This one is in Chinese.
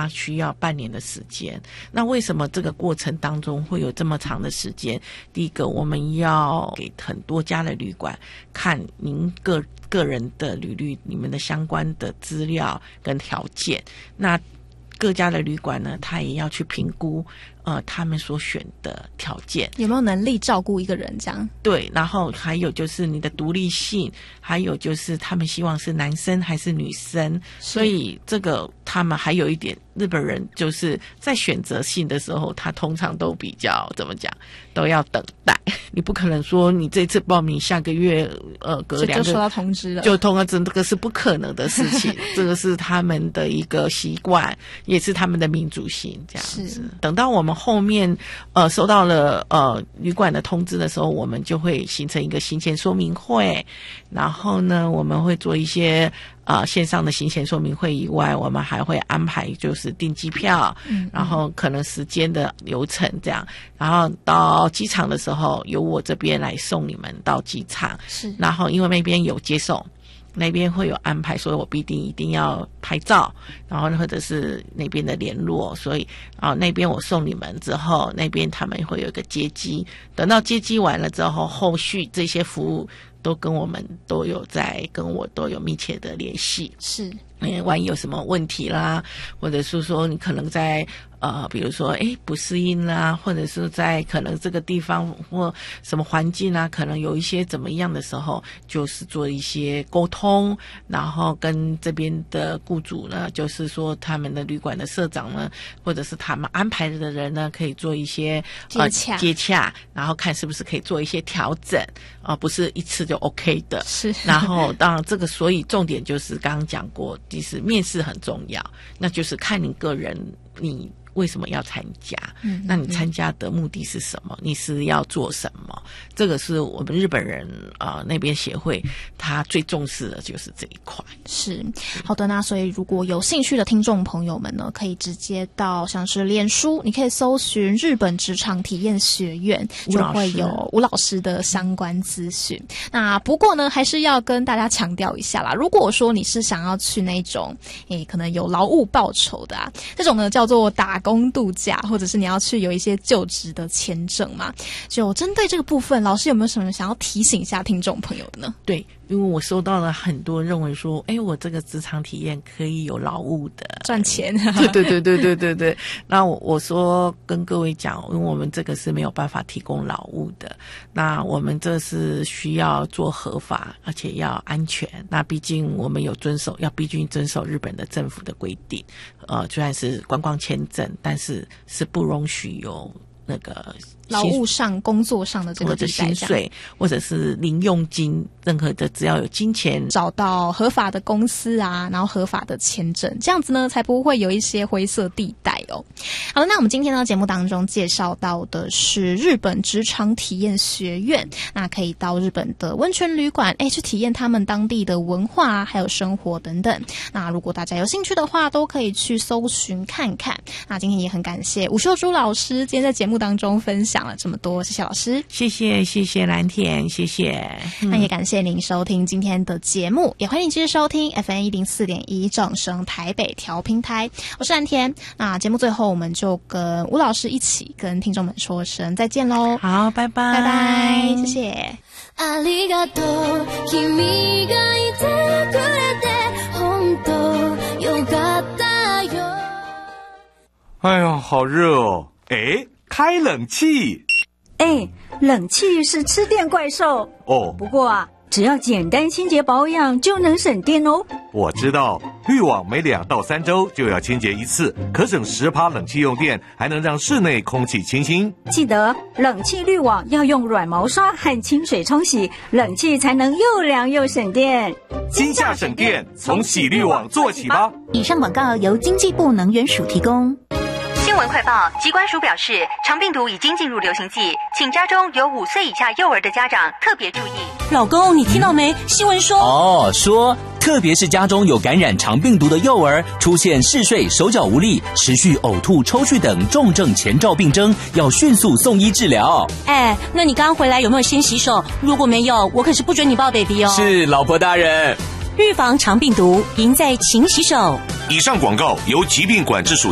它需要半年的时间。那为什么这个过程当中会有这么长的时间？第一个，我们要给很多家的旅馆看您个人的履历，你们的相关的资料跟条件。那各家的旅馆呢，他也要去评估他们所选的条件有没有能力照顾一个人这样。 对，然后还有就是你的独立性，还有就是他们希望是男生还是女生。所以这个他们还有一点，日本人就是在选择性的时候，他通常都比较怎么讲，都要等待。你不可能说你这次报名下个月隔2个就收到通知了， 就通知，这个是不可能的事情。这个是他们的一个习惯，也是他们的民主性这样子。等到我们后面收到了旅馆的通知的时候，我们就会形成一个行前说明会，然后呢我们会做一些线上的行前说明会以外，我们还会安排就是订机票，然后可能时间的流程这样，然后到机场的时候由我这边来送你们到机场。 是， 然后因为那边有接送，那边会有安排，所以我必定一定要拍照，然后或者是那边的联络，所以那边我送你们之后，那边他们会有一个接机，等到接机完了之后，后续这些服务都跟我们都有跟我都有密切的联系。 是， 万一有什么问题啦，或者是说你可能在比如说不适应啦，或者是在可能这个地方或什么环境啊，可能有一些怎么样的时候，就是做一些沟通，然后跟这边的雇主呢，就是说他们的旅馆的社长呢，或者是他们安排的人呢，可以做一些接洽，然后看是不是可以做一些调整不是一次就 OK 的。 是， 然后当然这个所以重点就是刚刚讲过，其实面试很重要，那就是看你个人你为什么要参加？那你参加的目的是什么？你是要做什么？这个是我们日本人那边协会他最重视的就是这一块。是， 好的。那所以如果有兴趣的听众朋友们呢，可以直接到像是脸书，你可以搜寻日本职场体验学院，就会有吴老师的相关资讯。那不过呢，还是要跟大家强调一下啦，如果说你是想要去那种可能有劳务报酬的这种呢叫做打工度假，或者是你要去有一些就职的签证嘛，就针对这个部分，老师有没有什么想要提醒一下听众朋友的呢？ 对，因为我收到了很多认为说我这个职场体验可以有劳务的赚钱对那我说跟各位讲，因为我们这个是没有办法提供劳务的，那我们这是需要做合法而且要安全，那毕竟我们有必须遵守日本的政府的规定，虽然是观光签证，但是不容许有那个劳务上工作上的这个或者薪水或者是零用金，任何的只要有金钱， 找到合法的公司然后合法的签证，这样子呢才不会有一些灰色地带哦。好了，那我们今天呢节目当中介绍到的是日本职场体验学院，那可以到日本的温泉旅馆去体验他们当地的文化还有生活等等。那如果大家有兴趣的话，都可以去搜寻看看。那今天也很感谢吴秀珠老师今天在节目当中分享了这么多，谢谢老师。谢谢蓝田，谢谢。那也感谢您收听今天的节目，也欢迎继续收听 FM104.1 正声台北调频台，我是蓝田。那节目最后我们就跟吴老师一起跟听众们说声再见咯。好，拜拜拜拜，谢谢。ありがとう君がいてくれて本当よかったよ。 哎呀好热哦，开冷气。 冷气是吃电怪兽哦。 不过只要简单清洁保养就能省电哦。 我知道，滤网每2到3周就要清洁一次，可省10%冷气用电，还能让室内空气清新。 记得冷气滤网要用软毛刷和清水冲洗，冷气才能又凉又省电。 今夏省电，从洗滤网做起吧。 以上广告由经济部能源署提供。 新闻快报，疾管署表示，肠病毒已经进入流行季，请家中有5岁以下幼儿的家长特别注意。 老公，你听到没？新闻说说特别是家中有感染肠病毒的幼儿，出现嗜睡、手脚无力、持续呕吐、抽搐等重症前兆病征，要迅速送医治疗。 那你刚回来有没有先洗手？如果没有，我可是不准你抱 baby 哦。 是，老婆大人。 预防肠病毒，赢在勤洗手。 以上广告由疾病管制署